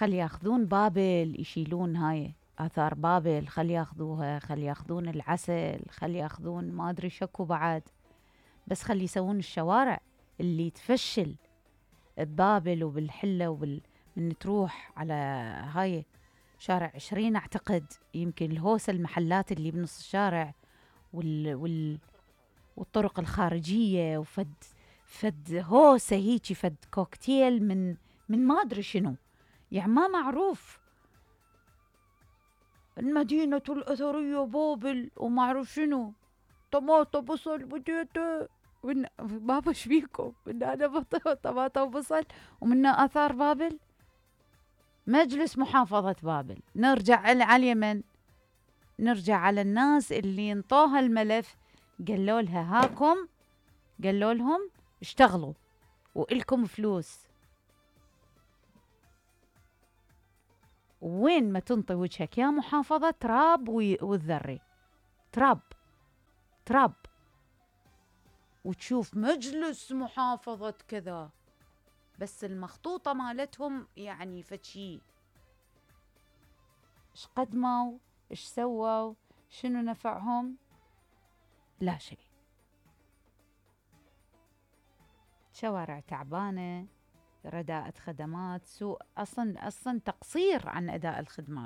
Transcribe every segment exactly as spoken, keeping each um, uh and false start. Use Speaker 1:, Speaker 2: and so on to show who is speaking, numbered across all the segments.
Speaker 1: خلي ياخذون بابل يشيلون هاي آثار بابل، خلي ياخذوها، خلي ياخذون العسل، خلي ياخذون ما أدري شكو بعد، بس خلي يسوون الشوارع اللي تفشل ببابل وبالحلة وبال من تروح على هاي شارع عشرين أعتقد، يمكن الهوسة المحلات اللي بنص الشارع وال... وال... والطرق الخارجية وفد فد هوسة هيجي فد كوكتيل من من ما أدري شنو، يعني ما معروف المدينة الأثرية بابل وما أعرف شنو، طماطة بصل بوتيتو من بابا ايش بيكم من أنا بط- طماطة وبصل ومنا آثار بابل. مجلس محافظة بابل، نرجع على على اليمن، نرجع على الناس اللي انطوها الملف، قالوا لها هاكم، قالوا لهم اشتغلوا وإلكم فلوس. وين ما تنطي وجهك يا محافظة تراب وي- والذري، تراب تراب، وتشوف مجلس محافظة كذا، بس المخطوطة مالتهم يعني فتشي ايش قدموا، ايش سووا، شنو نفعهم، لا شيء. شوارع تعبانة، رداءة خدمات، سوء أصلا أصلا تقصير عن أداء الخدمات.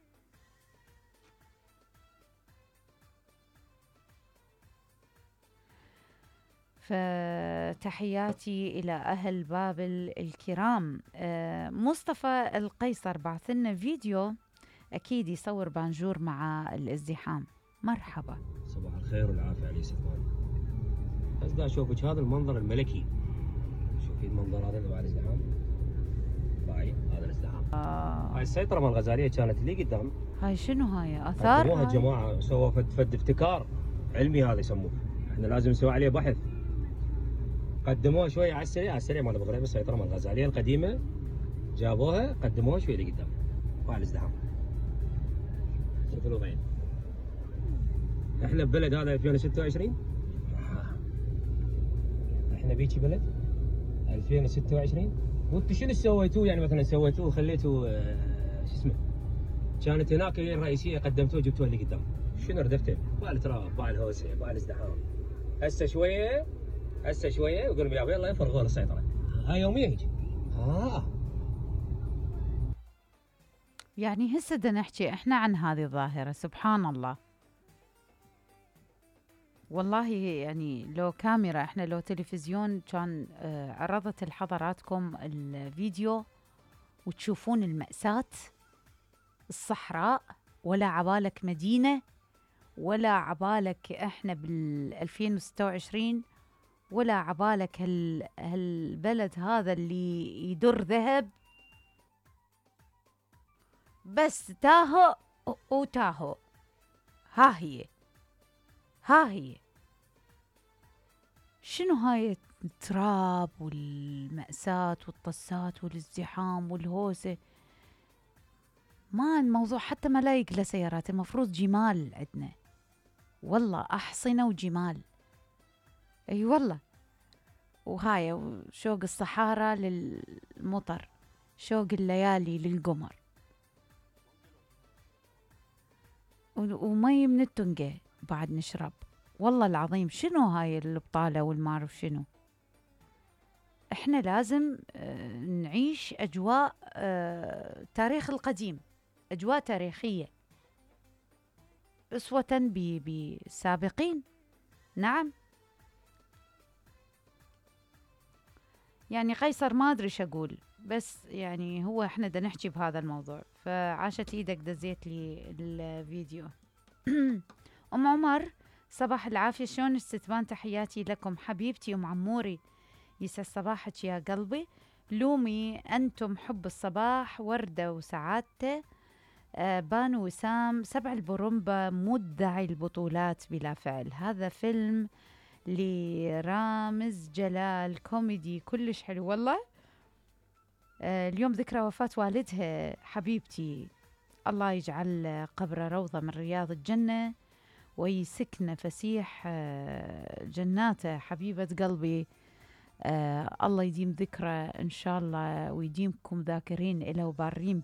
Speaker 1: فتحياتي إلى أهل بابل الكرام. آه، مصطفى القيصر بعث لنا فيديو أكيد يصور بانجور مع الازدحام. مرحبا.
Speaker 2: صباح الخير والعافية علي ستمان. بس دا أشوفك هذا المنظر الملكي. شوفي المنظر هذا اللي بعد الازدحام. راعي هذا الازدحام. آه. هاي السيطرة مال الغزالية كانت اللي قدام.
Speaker 1: هاي شنو هاي؟ آثار؟
Speaker 2: قدموها الجماعة، سووا فد فد ابتكار علمي هذا يسموه. احنا لازم نسوي عليه بحث. قدموها شوية على السريع على السريع مال ابو غريب، السيطرة مال الغزالية القديمة. جابوها قدموها شوية اللي قدام. وعلى الازدحام. شوفوا الوضعين. احنا ببلد هذا ألفين وستة وعشرين. احنا بيجي بلد ألفين وستة وعشرين، وانتم شنو سويتوه؟ يعني مثلا سويتوه خليتوه آه شو اسمه، كانت هناك هي الرئيسيه قدمتوه جبتوه اللي قدام، شنو ردفتوا؟ باع التراب، باع الهوسه، باع الازدحام. هسه شويه هسه شويه يقولون يا ابوي الله يفرغوا السيطره. هاي يوميا يجي. اه
Speaker 1: يعني هسه بدنا نحكي احنا عن هذه الظاهرة، سبحان الله. والله يعني لو كاميرا، احنا لو تلفزيون كان آه عرضت لحضراتكم الفيديو وتشوفون المأساة، الصحراء، ولا عبالك مدينة، ولا عبالك احنا بال ألفين وستة وعشرين، ولا عبالك هال هالبلد هذا اللي يدر ذهب، بس تاهو وتاهو. ها هي ها هي شنو هاي التراب والمأساة والطسات والازدحام والهوسة؟ ما الموضوع حتى ما لايق لسيارات، المفروض جمال عندنا، والله أحصنة وجمال. أي والله. وهاي شوق الصحارى للمطر، شوق الليالي للقمر، ومي من التنقة بعد نشرب. والله العظيم شنو هاي البطالة والمعرف شنو. احنا لازم اه نعيش أجواء اه تاريخ القديم، أجواء تاريخية أسوة بالسابقين. نعم. يعني قيصر ما أدري شو أقول، بس يعني هو احنا دا نحكي بهذا الموضوع، فعاشت ايدك دزيت لي الفيديو. أم عمر صباح العافية، شلون الستبان؟ تحياتي لكم حبيبتي أم عموري، يسعد صباحك يا قلبي. لومي أنتم حب الصباح، وردة وسعادته. آه بانو وسام، سبع البرمبة مدعي البطولات بلا فعل. هذا فيلم لرامز جلال، كوميدي كلش حلو والله. آه اليوم ذكرى وفاة والدها حبيبتي، الله يجعل قبره روضة من رياض الجنة ويسكن فسيح آه جناته. حبيبة قلبي، آه الله يديم ذكرى إن شاء الله، ويديمكم ذاكرين إلى وبارين